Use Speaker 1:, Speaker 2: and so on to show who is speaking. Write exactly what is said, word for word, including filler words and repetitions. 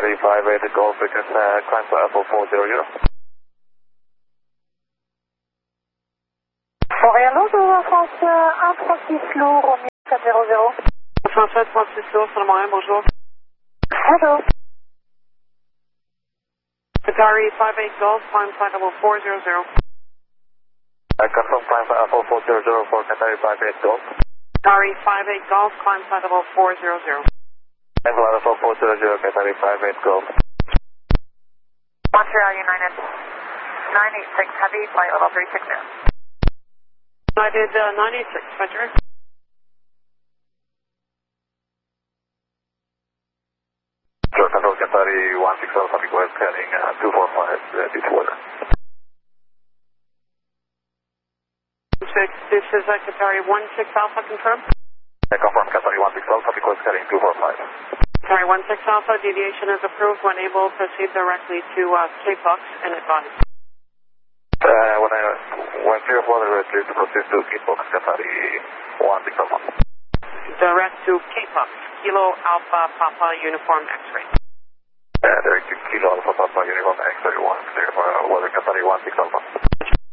Speaker 1: Qatari five eight Golf, we can uh, climb to Apple four hundred.
Speaker 2: Montréal, bonjour, France un trente-six lourd, Romeo quatre zéro zéro.
Speaker 3: France un trente-six lourd, sur le Montréal, bonjour.
Speaker 2: Bonjour.
Speaker 3: Qatari five eight Golf, climb flight level four hundred.
Speaker 1: Uh, confirm climb to Apple four hundred for Qatari five eight Golf.
Speaker 3: Qatari five eight Golf, climb flight level four hundred.
Speaker 1: Climb flight level four hundred, Qatari five eight Golf.
Speaker 2: Montreal United nine eight six Heavy, flight level three six zero.
Speaker 3: United uh, nine eight six, Frederick.
Speaker 1: Sure, control Qatari one six Alpha, request heading uh, two four five, uh, Deepwater.
Speaker 3: Six, this is uh, Qatari one six Alpha, confirm.
Speaker 1: Uh, confirm Qatari one six Alpha, request heading two four five.
Speaker 3: Qatari one six Alpha, deviation is approved when able, proceed directly to uh, Cape Bucks and advise.
Speaker 1: Uh, when I, when clear of water, uh, clear to proceed to Cape Bucks, Qatari one six Alpha.
Speaker 3: Direct to Cape Bucks, Kilo Alpha Papa Uniform X-ray.
Speaker 1: Uh, direct to Kilo Alpha Papa Uniform X-ray one, clear for uh, water, Qatari one six Alpha.